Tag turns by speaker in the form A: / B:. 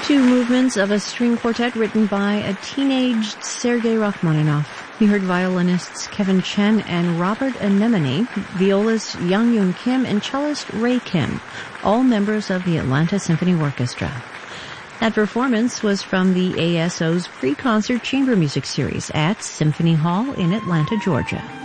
A: Two movements of a string quartet written by a teenaged Sergei Rachmaninoff. You heard violinists Kevin Chen and Robert Anemone, violist Young Yoon Kim, and cellist Ray Kim, all members of the Atlanta Symphony Orchestra. That performance was from the ASO's pre-concert chamber music series at Symphony Hall in Atlanta, Georgia.